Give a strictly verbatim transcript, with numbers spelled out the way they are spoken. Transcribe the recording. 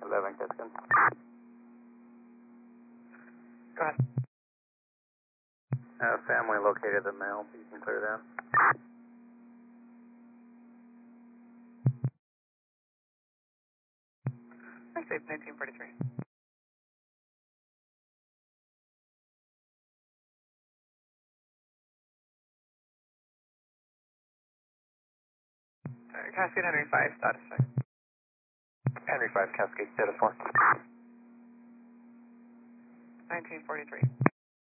eleven Cascade. Go ahead. Uh, family located the mail, so you can clear that. Safe nineteen forty-three. Sorry, Cascade Henry five, status check. Henry five, Cascade, status one. nineteen forty-three.